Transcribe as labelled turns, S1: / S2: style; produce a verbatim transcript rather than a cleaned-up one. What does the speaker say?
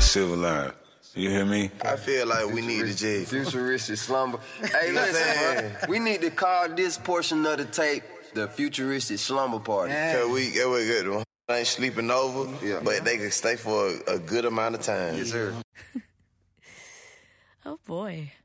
S1: silver line. You hear me?
S2: I feel like we need to just...
S3: Futuristic slumber. Hey, listen, bro. We need to call this portion of the tape the Futuristic Slumber Party.
S2: Cause we, yeah, we good. They ain't sleeping over, yeah. But they can stay for a, a good amount of time.
S3: Yes, sir.
S4: Oh, boy.